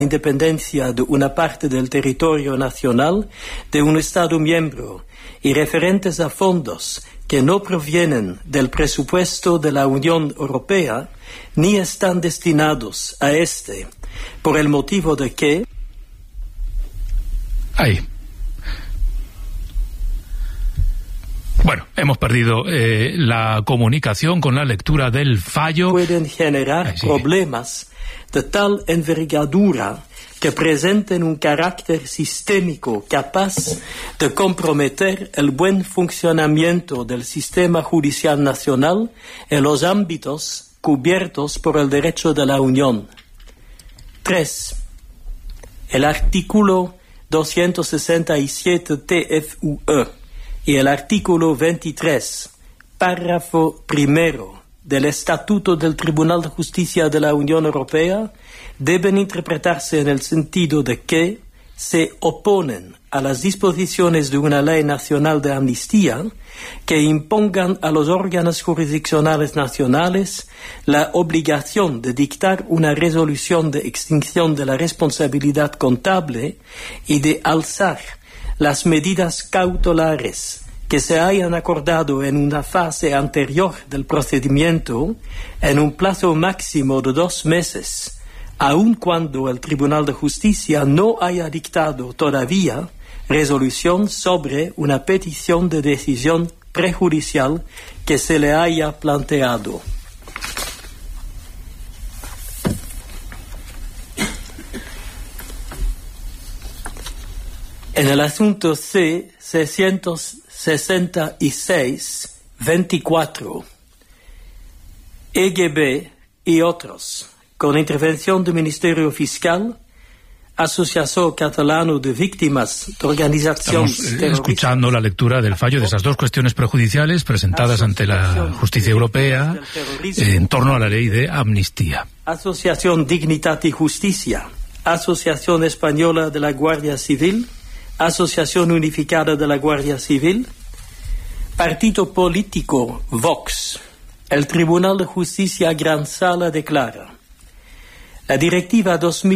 independencia de una parte del territorio nacional de un Estado miembro y referentes a fondos que no provienen del presupuesto de la Unión Europea ni están destinados a este, por el motivo de que... Ahí. Bueno, hemos perdido la comunicación con la lectura del fallo. Pueden generar problemas de tal envergadura que presenten un carácter sistémico capaz de comprometer el buen funcionamiento del sistema judicial nacional en los ámbitos cubiertos por el derecho de la Unión. 3. El artículo 267 TFUE y el artículo 23, párrafo primero del Estatuto del Tribunal de Justicia de la Unión Europea deben interpretarse en el sentido de que se oponen a las disposiciones de una ley nacional de amnistía que impongan a los órganos jurisdiccionales nacionales la obligación de dictar una resolución de extinción de la responsabilidad contable y de alzar las medidas cautelares que se hayan acordado en una fase anterior del procedimiento en un plazo máximo de 2 meses, aun cuando el Tribunal de Justicia no haya dictado todavía resolución sobre una petición de decisión prejudicial que se le haya planteado. En el asunto C-666-24, EGB y otros, con intervención del Ministerio Fiscal, Asociación Catalana de Víctimas de Organizaciones Terroristas. Escuchando la lectura del fallo de esas dos cuestiones prejudiciales presentadas ante la Justicia Europea en torno a la ley de amnistía. Asociación Dignidad y Justicia, Asociación Española de la Guardia Civil, Asociación Unificada de la Guardia Civil, Partido Político Vox. El Tribunal de Justicia Gran Sala declara: la Directiva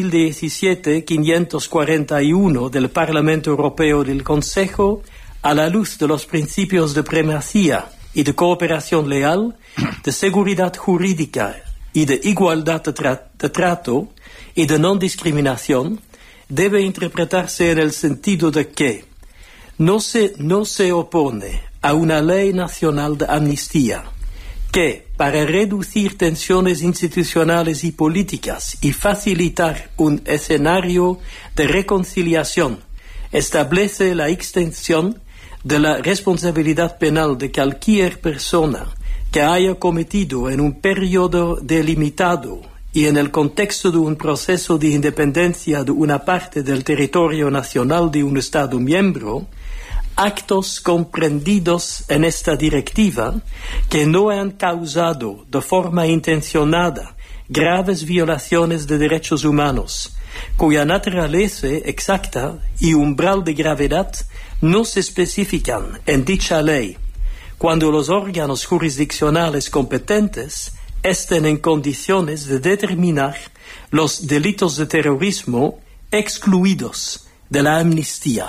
2017-541 del Parlamento Europeo y del Consejo, a la luz de los principios de primacía y de cooperación leal, de seguridad jurídica y de igualdad de trato y de no discriminación, debe interpretarse en el sentido de que no se opone a una ley nacional de amnistía que, para reducir tensiones institucionales y políticas y facilitar un escenario de reconciliación, establece la extensión de la responsabilidad penal de cualquier persona que haya cometido en un periodo delimitado y en el contexto de un proceso de independencia de una parte del territorio nacional de un Estado miembro, actos comprendidos en esta directiva que no han causado de forma intencionada graves violaciones de derechos humanos, cuya naturaleza exacta y umbral de gravedad no se especifican en dicha ley, cuando los órganos jurisdiccionales competentes estén en condiciones de determinar los delitos de terrorismo excluidos de la amnistía.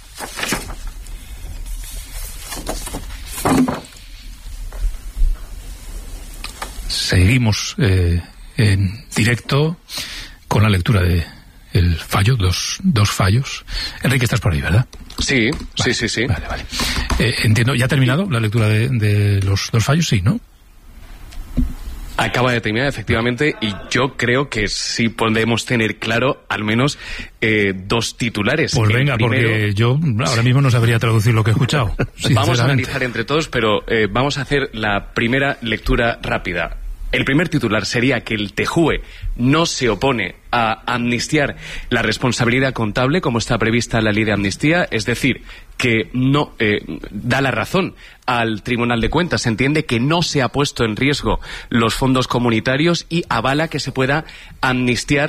Seguimos en directo con la lectura de el fallo, dos fallos. Enrique, estás por ahí, ¿verdad? Sí, vale, sí. Vale. Entiendo, ¿ya ha terminado la lectura de los 2 fallos? Sí, ¿no? Acaba de terminar, efectivamente, y yo creo que sí podemos tener claro al menos 2 titulares. Pues venga, porque yo ahora mismo no sabría traducir lo que he escuchado. Vamos a analizar entre todos, pero vamos a hacer la primera lectura rápida. El primer titular sería que el TJUE no se opone a amnistiar la responsabilidad contable como está prevista en la ley de amnistía, es decir, que no da la razón al Tribunal de Cuentas, entiende que no se ha puesto en riesgo los fondos comunitarios y avala que se pueda amnistiar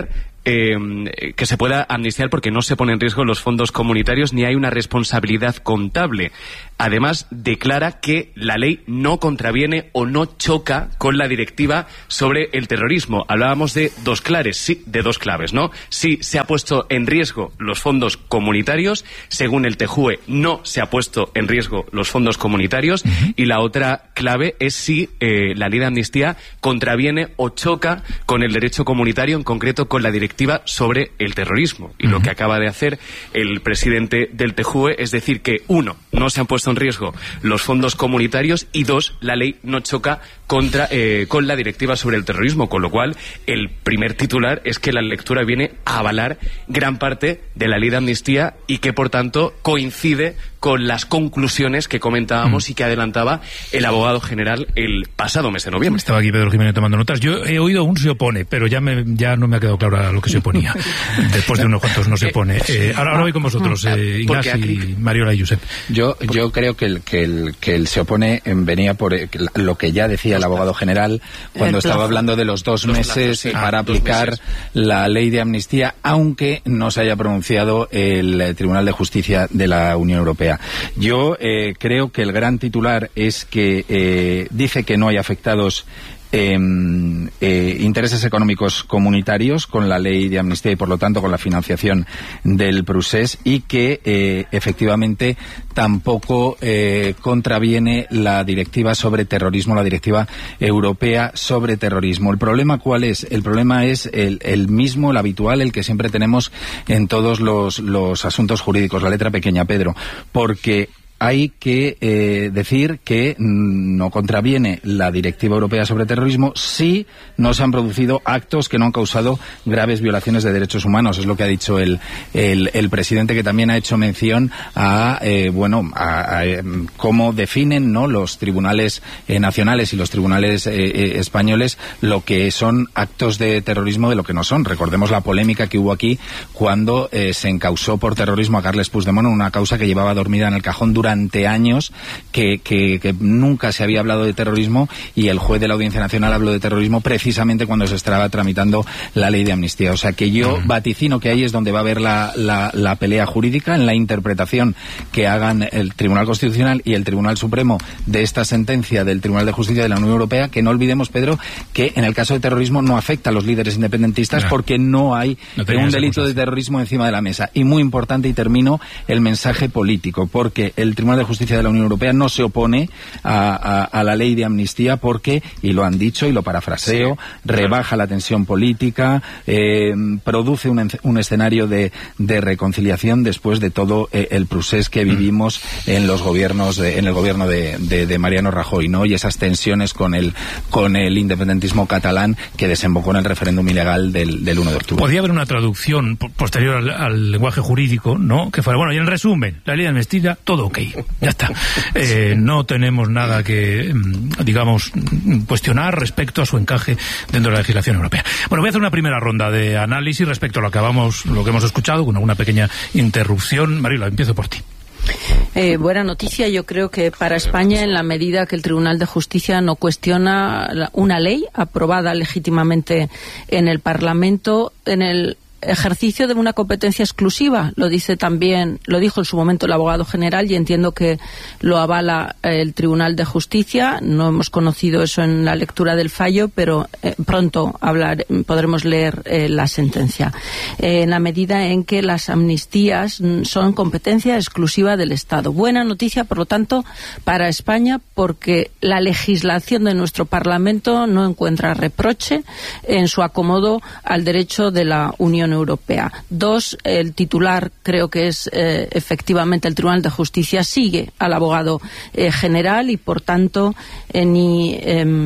que se pueda amnistiar porque no se pone en riesgo los fondos comunitarios ni hay una responsabilidad contable. Además, declara que la ley no contraviene o no choca con la directiva sobre el terrorismo. Hablábamos de dos claves, ¿no? Sí, se ha puesto en riesgo los fondos comunitarios. Según el TJUE, no se ha puesto en riesgo los fondos comunitarios. Y la otra clave es si la ley de amnistía contraviene o choca con el derecho comunitario, en concreto con la directiva sobre el terrorismo. Y lo que acaba de hacer el presidente del TJUE es decir que, uno, no se han puesto en riesgo los fondos comunitarios y dos, la ley no choca con la directiva sobre el terrorismo, con lo cual el primer titular es que la lectura viene a avalar gran parte de la ley de amnistía y que por tanto coincide con las conclusiones que comentábamos y que adelantaba el abogado general el pasado mes de noviembre. Estaba aquí Pedro Jiménez tomando notas. Yo he oído un se opone, pero ya no me ha quedado claro a lo que se oponía. Después de unos cuantos no se opone. Ahora voy con vosotros, Ignacio, Mariola y Josep. Yo creo que el se opone venía por lo que ya decía el abogado general cuando estaba hablando de los 2 meses para aplicar la ley de amnistía, aunque no se haya pronunciado el Tribunal de Justicia de la Unión Europea. Yo creo que el gran titular es que dice que no hay afectados intereses económicos comunitarios con la ley de amnistía y por lo tanto con la financiación del procés y que efectivamente tampoco contraviene la directiva sobre terrorismo, la directiva europea sobre terrorismo. ¿El problema cuál es? El problema es el mismo, el habitual, el que siempre tenemos en todos los asuntos jurídicos, la letra pequeña, Pedro, porque hay que decir que no contraviene la Directiva Europea sobre Terrorismo si no se han producido actos que no han causado graves violaciones de derechos humanos. Es lo que ha dicho el presidente, que también ha hecho mención a cómo definen, ¿no?, los tribunales nacionales y los tribunales españoles lo que son actos de terrorismo de lo que no son. Recordemos la polémica que hubo aquí cuando se encausó por terrorismo a Carles Puigdemont en una causa que llevaba dormida en el cajón durante años, que nunca se había hablado de terrorismo, y el juez de la Audiencia Nacional habló de terrorismo precisamente cuando se estaba tramitando la ley de amnistía. O sea que yo vaticino que ahí es donde va a haber la pelea jurídica, en la interpretación que hagan el Tribunal Constitucional y el Tribunal Supremo de esta sentencia del Tribunal de Justicia de la Unión Europea, que no olvidemos, Pedro, que en el caso de terrorismo no afecta a los líderes independentistas porque no hay un delito de terrorismo encima de la mesa. Y muy importante, y termino, el mensaje político, porque el Tribunal de Justicia de la Unión Europea no se opone a la ley de amnistía porque, y lo han dicho y lo parafraseo, rebaja la tensión política, produce un escenario de reconciliación después de todo el procés que vivimos en el gobierno de Mariano Rajoy, ¿no? Y esas tensiones con el independentismo catalán que desembocó en el referéndum ilegal del 1 de octubre. Podría haber una traducción posterior al lenguaje jurídico, ¿no?, que fuera, bueno, y en resumen, la ley de amnistía, todo ok. Ya está. No tenemos nada que, digamos, cuestionar respecto a su encaje dentro de la legislación europea. Bueno, voy a hacer una primera ronda de análisis respecto a lo que hemos escuchado, con alguna pequeña interrupción. Marila, empiezo por ti. Buena noticia. Yo creo que para España, en la medida que el Tribunal de Justicia no cuestiona una ley aprobada legítimamente en el Parlamento, en el ejercicio de una competencia exclusiva, lo dijo en su momento el abogado general, y entiendo que lo avala el Tribunal de Justicia. No hemos conocido eso en la lectura del fallo, pero pronto podremos leer la sentencia. En la medida en que las amnistías son competencia exclusiva del Estado. Buena noticia, por lo tanto, para España, porque la legislación de nuestro Parlamento no encuentra reproche en su acomodo al derecho de la Unión Europea. 2, el titular creo que es efectivamente el Tribunal de Justicia sigue al abogado general y por tanto ni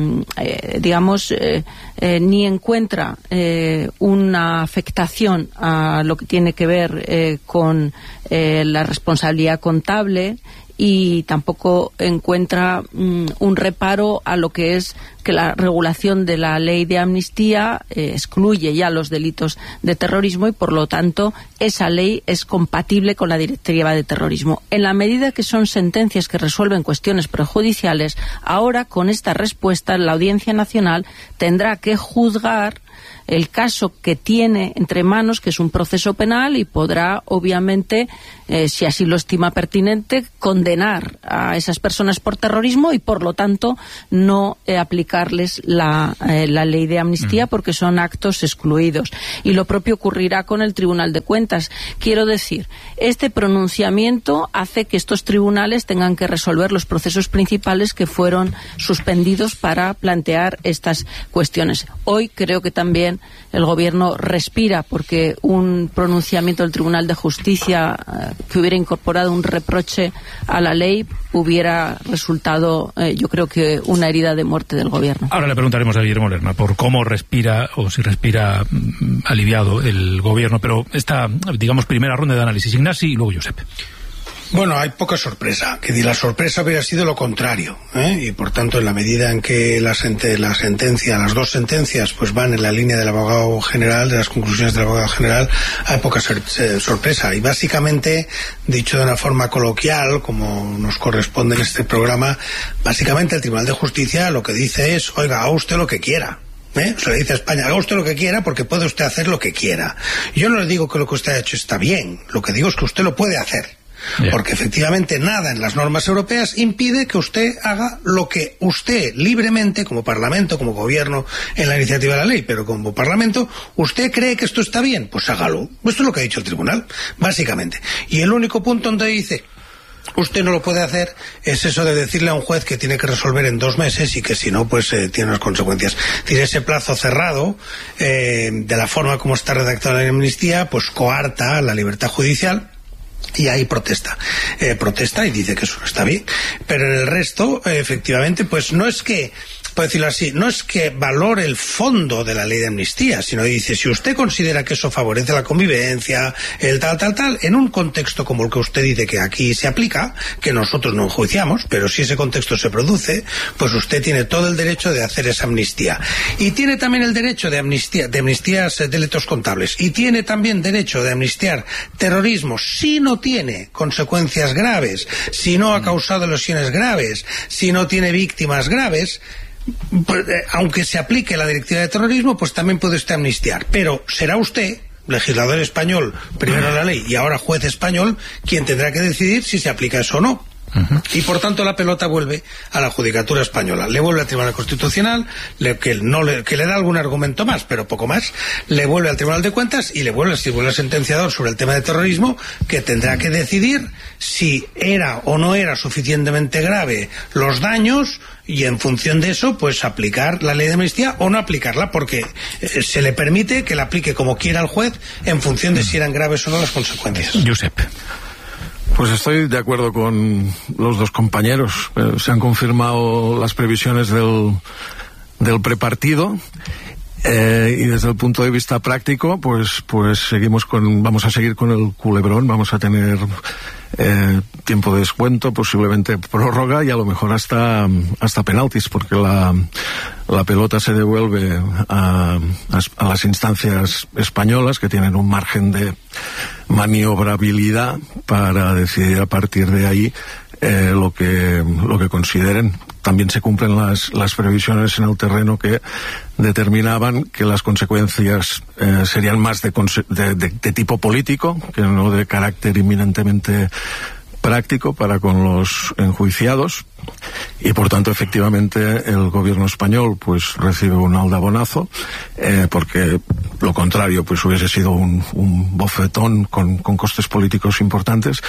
encuentra una afectación a lo que tiene que ver con la responsabilidad contable, y tampoco encuentra un reparo a lo que es que la regulación de la ley de amnistía excluye ya los delitos de terrorismo y por lo tanto esa ley es compatible con la directiva de terrorismo. En la medida que son sentencias que resuelven cuestiones prejudiciales, ahora con esta respuesta la Audiencia Nacional tendrá que juzgar el caso que tiene entre manos, que es un proceso penal, y podrá, obviamente, si así lo estima pertinente, condenar a esas personas por terrorismo y, por lo tanto, no aplicarles la ley de amnistía porque son actos excluidos. Y lo propio ocurrirá con el Tribunal de Cuentas. Quiero decir, este pronunciamiento hace que estos tribunales tengan que resolver los procesos principales que fueron suspendidos para plantear estas cuestiones. Hoy creo que también el Gobierno respira porque un pronunciamiento del Tribunal de Justicia que hubiera incorporado un reproche a la ley hubiera resultado, yo creo que una herida de muerte del Gobierno. Ahora le preguntaremos a Guillermo Lerma por cómo respira o si respira aliviado el Gobierno, pero esta, digamos, primera ronda de análisis, Ignasi y luego Josep. Bueno, hay poca sorpresa, que la sorpresa hubiera sido lo contrario, y por tanto, en la medida en que las dos sentencias pues van en la línea del abogado general, de las conclusiones del abogado general, hay poca sorpresa. Y básicamente, dicho de una forma coloquial, como nos corresponde en este programa, básicamente el Tribunal de Justicia lo que dice es: oiga, haga usted lo que quiera. Se le dice a España: haga usted lo que quiera porque puede usted hacer lo que quiera. Yo no le digo que lo que usted ha hecho está bien, lo que digo es que usted lo puede hacer. Porque efectivamente nada en las normas europeas impide que usted haga lo que usted libremente, como Parlamento, como Gobierno, en la iniciativa de la ley, pero como Parlamento, usted cree que esto está bien, pues hágalo. Esto es lo que ha dicho el Tribunal, básicamente. Y el único punto donde dice usted no lo puede hacer es eso de decirle a un juez que tiene que resolver en 2 meses y que si no, pues tiene unas consecuencias. Es decir, ese plazo cerrado, de la forma como está redactada la amnistía, pues coarta la libertad judicial. Y ahí protesta y dice que eso no está bien, pero en el resto efectivamente pues no es que, por decirlo así, no es que valore el fondo de la ley de amnistía, sino dice: si usted considera que eso favorece la convivencia, el tal, en un contexto como el que usted dice que aquí se aplica, que nosotros no enjuiciamos, pero si ese contexto se produce, pues usted tiene todo el derecho de hacer esa amnistía. Y tiene también el derecho de amnistías delitos contables, y tiene también derecho de amnistiar terrorismo si no tiene consecuencias graves, si no ha causado lesiones graves, si no tiene víctimas graves. Pues, aunque se aplique la directiva de terrorismo, pues también puede usted amnistiar, pero será usted, legislador español, primero la ley y ahora juez español, quien tendrá que decidir si se aplica eso o no. Y por tanto la pelota vuelve a la judicatura española, le vuelve al Tribunal Constitucional, que le da algún argumento más, pero poco más, le vuelve al Tribunal de Cuentas y le vuelve al Tribunal Sentenciador sobre el tema de terrorismo, que tendrá que decidir si era o no era suficientemente grave los daños, y en función de eso pues aplicar la ley de amnistía o no aplicarla, porque se le permite que la aplique como quiera el juez en función de si eran graves o no las consecuencias. Josep. Pues estoy de acuerdo con los dos compañeros. Se han confirmado las previsiones del prepartido. Y desde el punto de vista práctico, pues vamos a seguir con el culebrón, vamos a tener tiempo de descuento, posiblemente prórroga y a lo mejor hasta penaltis, porque la pelota se devuelve a las instancias españolas, que tienen un margen de maniobrabilidad para decidir a partir de ahí lo que consideren. También se cumplen las previsiones en el terreno que determinaban que las consecuencias serían más de tipo político, que no de carácter inminentemente práctico para con los enjuiciados, y por tanto efectivamente el gobierno español pues recibe un aldabonazo, porque lo contrario pues hubiese sido un bofetón con costes políticos importantes.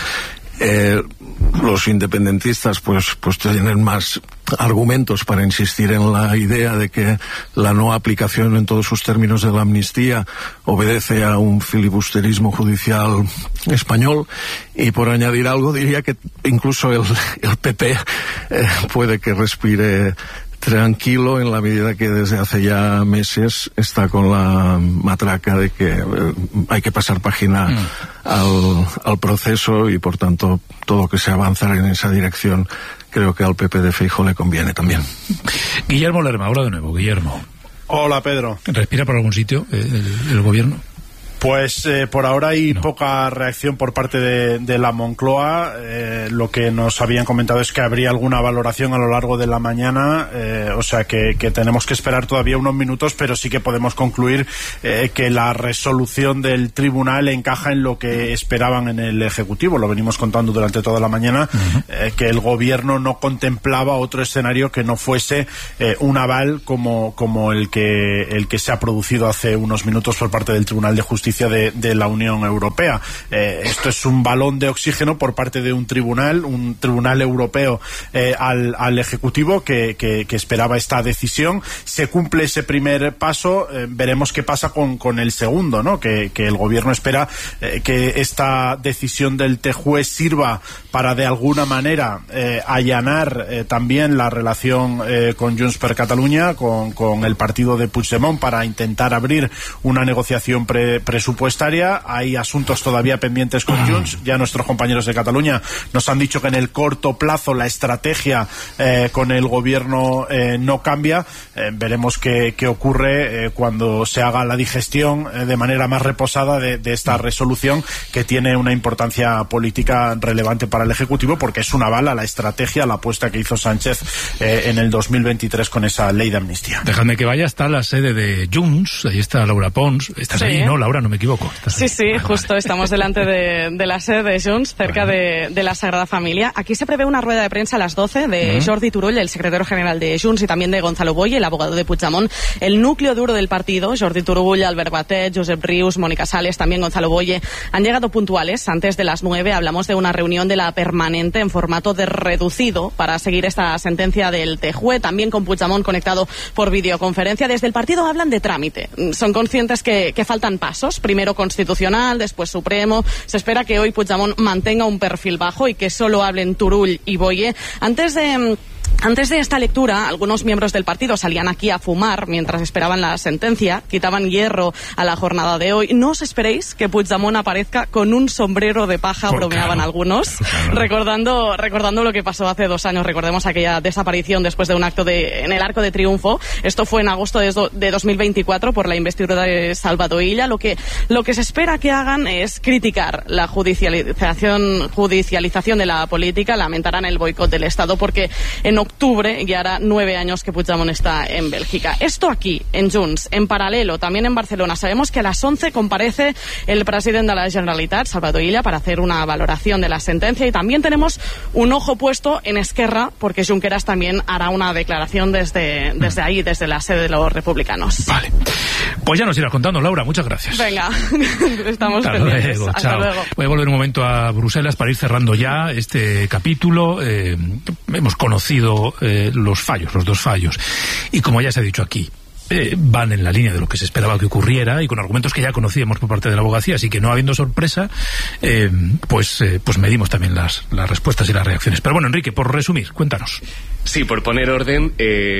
Los independentistas pues tienen más argumentos para insistir en la idea de que la no aplicación en todos sus términos de la amnistía obedece a un filibusterismo judicial español, y por añadir algo diría que incluso el PP puede que respire tranquilo en la medida que desde hace ya meses está con la matraca de que hay que pasar página al proceso, y por tanto todo que se avanzara en esa dirección creo que al PP de Feijóo le conviene también. Guillermo Lerma, ahora de nuevo. Guillermo. Hola, Pedro. ¿Respira por algún sitio el gobierno? Pues por ahora hay poca reacción por parte de la Moncloa. Lo que nos habían comentado es que habría alguna valoración a lo largo de la mañana, o sea que tenemos que esperar todavía unos minutos, pero sí que podemos concluir que la resolución del tribunal encaja en lo que esperaban en el Ejecutivo. Lo venimos contando durante toda la mañana, que el gobierno no contemplaba otro escenario que no fuese un aval como el que se ha producido hace unos minutos por parte del Tribunal de Justicia de la Unión Europea. Esto es un balón de oxígeno por parte de un tribunal europeo al Ejecutivo que esperaba esta decisión. Se cumple ese primer paso, veremos qué pasa con el segundo, ¿no? Que el gobierno espera que esta decisión del TJUE sirva para de alguna manera allanar también la relación con Junts per Catalunya, con el partido de Puigdemont, para intentar abrir una negociación presupuestaria. Hay asuntos todavía pendientes con Junts. Ya nuestros compañeros de Cataluña nos han dicho que en el corto plazo la estrategia con el gobierno no cambia. Veremos qué ocurre cuando se haga la digestión de manera más reposada de esta resolución, que tiene una importancia política relevante para el Ejecutivo, porque es un aval a la estrategia, a la apuesta que hizo Sánchez en el 2023 con esa ley de amnistía. Dejadme que vaya hasta la sede de Junts. Ahí está Laura Pons. ¿Estás ahí, no, Laura? No me equivoco. Sí, justo estamos delante de la sede de Junts, cerca de la Sagrada Familia. Aquí se prevé una rueda de prensa a las 12 de Jordi Turull, el secretario general de Junts, y también de Gonzalo Boye, el abogado de Puigdemont. El núcleo duro del partido, Jordi Turull, Albert Batet, Josep Rius, Mónica Sales, también Gonzalo Boye, han llegado puntuales. Antes de las 9 hablamos de una reunión de la permanente en formato de reducido para seguir esta sentencia del TJUE, también con Puigdemont conectado por videoconferencia. Desde el partido hablan de trámite. Son conscientes que faltan pasos, primero constitucional, después supremo. Se espera que hoy Puigdemont mantenga un perfil bajo y que solo hablen Turull y Boye. Antes de esta lectura, algunos miembros del partido salían aquí a fumar mientras esperaban la sentencia, quitaban hierro a la jornada de hoy. No os esperéis que Puigdemont aparezca con un sombrero de paja, bromeaban algunos, recordando lo que pasó hace 2 años. Recordemos aquella desaparición después de un acto en el Arco de Triunfo. Esto fue en agosto de 2024 por la investidura de Salvador Illa. Lo que se espera que hagan es criticar la judicialización de la política, lamentarán el boicot del Estado, porque en octubre ya hará 9 años que Puigdemont está en Bélgica. Esto aquí, en Junts, en paralelo, también en Barcelona. Sabemos que a las 11 comparece el presidente de la Generalitat, Salvador Illa, para hacer una valoración de la sentencia, y también tenemos un ojo puesto en Esquerra, porque Junqueras también hará una declaración desde ahí, desde la sede de los republicanos. Vale. Pues ya nos irás contando, Laura. Muchas gracias. Venga, estamos pendientes. Hasta luego. Voy a volver un momento a Bruselas para ir cerrando ya este capítulo. Hemos conocido los dos fallos, y como ya se ha dicho aquí, van en la línea de lo que se esperaba que ocurriera, y con argumentos que ya conocíamos por parte de la abogacía, así que no habiendo sorpresa, pues medimos también las respuestas y las reacciones. Pero bueno, Enrique, por resumir, cuéntanos. Sí, por poner orden,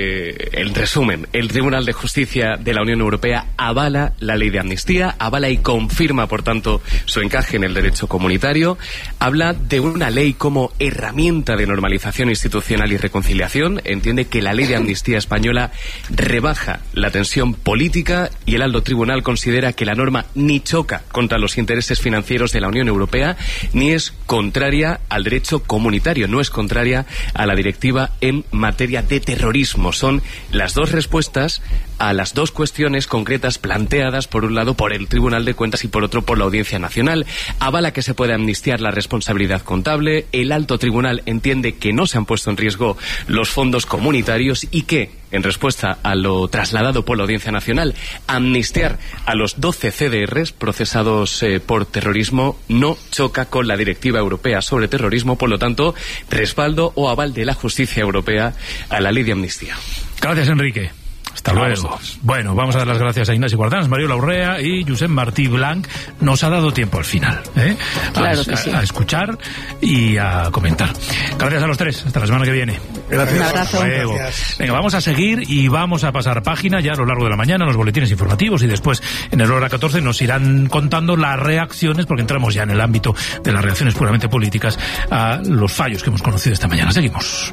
el resumen. El Tribunal de Justicia de la Unión Europea avala la ley de amnistía, avala y confirma, por tanto, su encaje en el derecho comunitario. Habla de una ley como herramienta de normalización institucional y reconciliación. Entiende que la ley de amnistía española rebaja la tensión política, y el alto tribunal considera que la norma ni choca contra los intereses financieros de la Unión Europea, ni es contraria al derecho comunitario, no es contraria a la directiva en materia de terrorismo. Son las dos respuestas a las dos cuestiones concretas planteadas, por un lado por el Tribunal de Cuentas y por otro por la Audiencia Nacional. Avala que se puede amnistiar la responsabilidad contable. El alto tribunal entiende que no se han puesto en riesgo los fondos comunitarios, y que, en respuesta a lo trasladado por la Audiencia Nacional, amnistiar a los 12 CDRs procesados por terrorismo no choca con la Directiva Europea sobre Terrorismo. Por lo tanto, respaldo o aval de la justicia europea a la ley de amnistía. Gracias, Enrique. Hasta luego. Bueno, vamos a dar las gracias a Ignasi Guardans, Mariola Urrea y Josep Martí Blanc. Nos ha dado tiempo al final, Claro que sí. A escuchar y a comentar. Gracias a los tres. Hasta la semana que viene. Gracias. Un abrazo. Gracias. Venga, vamos a seguir y vamos a pasar página ya a lo largo de la mañana, los boletines informativos, y después en el hora 14 nos irán contando las reacciones, porque entramos ya en el ámbito de las reacciones puramente políticas a los fallos que hemos conocido esta mañana. Seguimos.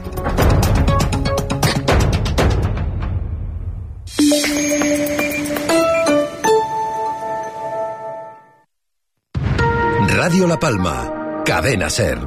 Radio La Palma, Cadena SER.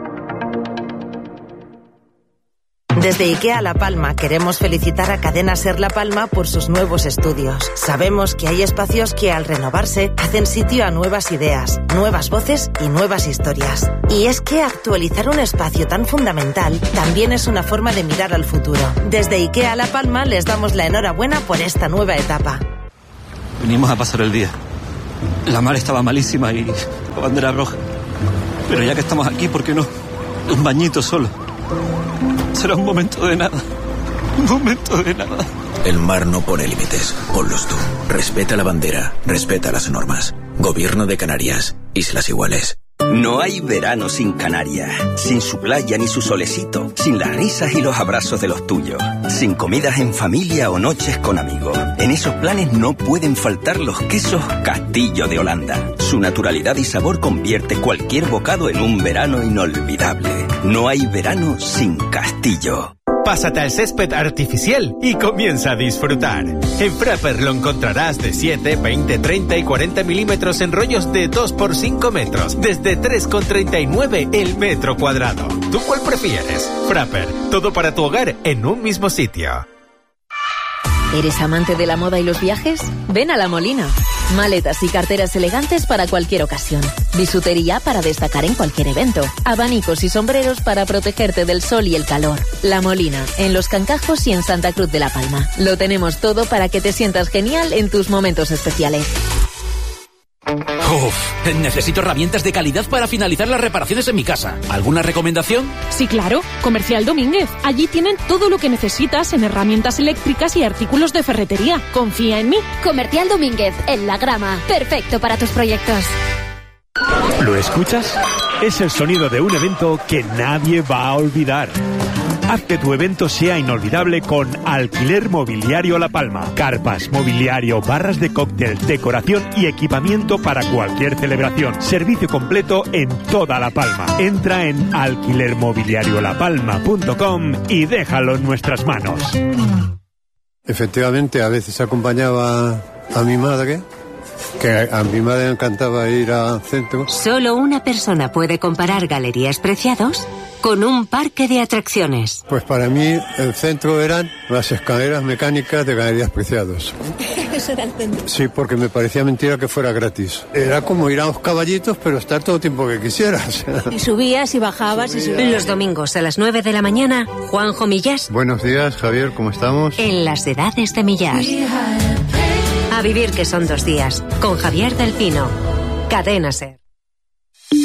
Desde IKEA La Palma queremos felicitar a Cadena SER La Palma por sus nuevos estudios. Sabemos que hay espacios que al renovarse hacen sitio a nuevas ideas, nuevas voces y nuevas historias. Y es que actualizar un espacio tan fundamental también es una forma de mirar al futuro. Desde IKEA La Palma les damos la enhorabuena por esta nueva etapa. Venimos a pasar el día. La mar estaba malísima y la bandera roja. Pero ya que estamos aquí, ¿por qué no? Un bañito solo. Será un momento de nada. Un momento de nada. El mar no pone límites. Ponlos tú. Respeta la bandera. Respeta las normas. Gobierno de Canarias. Islas Iguales. No hay verano sin Canarias, sin su playa ni su solecito, sin las risas y los abrazos de los tuyos, sin comidas en familia o noches con amigos. En esos planes no pueden faltar los quesos Castillo de Holanda. Su naturalidad y sabor convierte cualquier bocado en un verano inolvidable. No hay verano sin Castillo. Pásate al césped artificial y comienza a disfrutar. En Frapper lo encontrarás de 7, 20, 30 y 40 milímetros en rollos de 2 por 5 metros, desde 3,39 el metro cuadrado. ¿Tú cuál prefieres? Frapper, todo para tu hogar en un mismo sitio. ¿Eres amante de la moda y los viajes? Ven a La Molina. Maletas y carteras elegantes para cualquier ocasión. Bisutería para destacar en cualquier evento. Abanicos y sombreros para protegerte del sol y el calor. La Molina, en Los Cancajos y en Santa Cruz de la Palma. Lo tenemos todo para que te sientas genial en tus momentos especiales. Uf, necesito herramientas de calidad para finalizar las reparaciones en mi casa. ¿Alguna recomendación? Sí, claro. Comercial Domínguez. Allí tienen todo lo que necesitas en herramientas eléctricas y artículos de ferretería. Confía en mí. Comercial Domínguez, en La Grama. Perfecto para tus proyectos. ¿Lo escuchas? Es el sonido de un evento que nadie va a olvidar. Haz que tu evento sea inolvidable con Alquiler Mobiliario La Palma. Carpas, mobiliario, barras de cóctel, decoración y equipamiento para cualquier celebración. Servicio completo en toda La Palma. Entra en alquilermobiliariolapalma.com y déjalo en nuestras manos. Efectivamente, a veces acompañaba a mi madre, que a mi madre le encantaba ir al centro. Solo una persona puede comparar Galerías Preciados con un parque de atracciones. Pues para mí el centro eran las escaleras mecánicas de Galerías Preciados. Eso era el centro. Sí, porque me parecía mentira que fuera gratis. Era como ir a los caballitos, pero estar todo el tiempo que quisieras. Y subías y bajabas y subías. Los domingos a las 9 de la mañana, Juanjo Millás. Buenos días, Javier, ¿cómo estamos? En las edades de Millás. A vivir que son 2 días, con Javier del Pino. Cadena SER.